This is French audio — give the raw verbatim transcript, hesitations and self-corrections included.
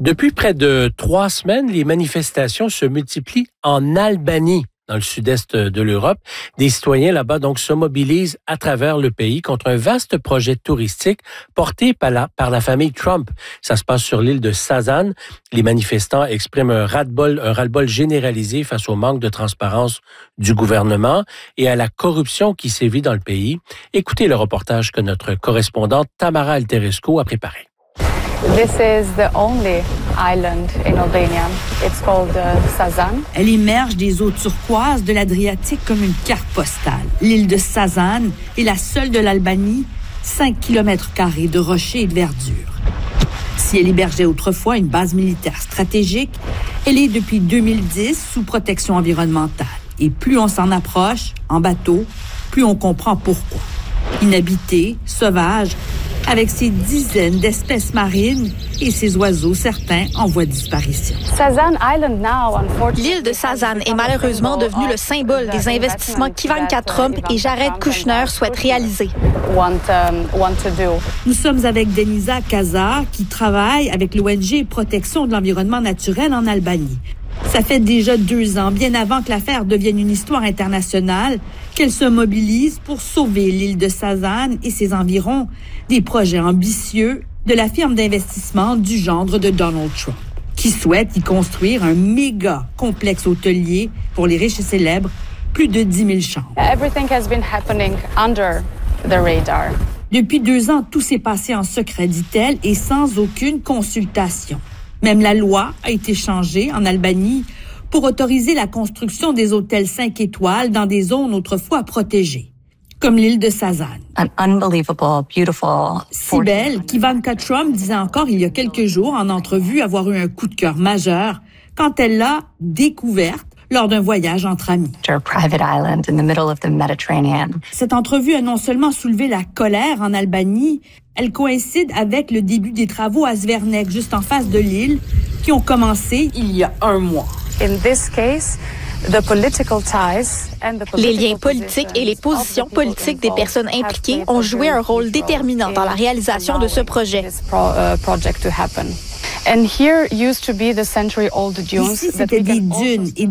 Depuis près de trois semaines, les manifestations se multiplient en Albanie, dans le sud-est de l'Europe. Des citoyens là-bas donc se mobilisent à travers le pays contre un vaste projet touristique porté par la, par la famille Trump. Ça se passe sur l'île de Sazan. Les manifestants expriment un ras-le-bol, un ras-le-bol généralisé face au manque de transparence du gouvernement et à la corruption qui sévit dans le pays. Écoutez le reportage que notre correspondante Tamara Alterescu a préparé. This is the only island in Albania. It's called uh, Sazan. Elle émerge des eaux turquoises de l'Adriatique comme une carte postale. L'île de Sazan est la seule de l'Albanie, cinq kilomètres carrés de rochers et de verdure. Si elle hébergeait autrefois une base militaire stratégique, elle est depuis deux mille dix sous protection environnementale. Et plus on s'en approche, en bateau, plus on comprend pourquoi. Inhabitée, sauvage, avec ses dizaines d'espèces marines et ses oiseaux, certains en voie de disparition. L'île de Sazan est malheureusement devenue le symbole des investissements qu'Ivanka Trump et Jared Kushner souhaitent réaliser. Nous sommes avec Denisa Kazar, qui travaille avec l'O N G Protection de l'environnement naturel en Albanie. Ça fait déjà deux ans, bien avant que l'affaire devienne une histoire internationale, qu'elle se mobilise pour sauver l'île de Sazan et ses environs des projets ambitieux de la firme d'investissement du gendre de Donald Trump, qui souhaite y construire un méga complexe hôtelier pour les riches et célèbres, plus de dix mille chambres. Everything has been happening under the radar. Depuis deux ans, tout s'est passé en secret, dit-elle, et sans aucune consultation. Même la loi a été changée en Albanie pour autoriser la construction des hôtels cinq étoiles dans des zones autrefois protégées, comme l'île de Sazan. An unbelievable, beautiful... Si belle qu'Ivanka Trump disait encore il y a quelques jours en entrevue avoir eu un coup de cœur majeur quand elle l'a découverte lors d'un voyage entre amis. Private island in the middle of the Mediterranean. Cette entrevue a non seulement soulevé la colère en Albanie, elle coïncide avec le début des travaux à Zvernek, juste en face de l'île, qui ont commencé il y a un mois. In this case, the political ties and the Les liens politiques et les positions politiques des personnes impliquées ont joué un rôle déterminant dans la réalisation de ce projet. And here used to be the century-old dunes. Ici, c'était des dunes et